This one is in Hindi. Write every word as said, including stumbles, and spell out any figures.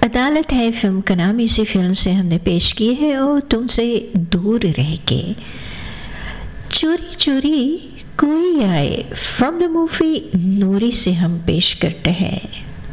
अदालत है फिल्म का नाम, इसी फिल्म से हमने पेश की है और तुमसे दूर रह के। चोरी चोरी कोई आए फ्रॉम द मूवी नूरी से हम पेश करते हैं।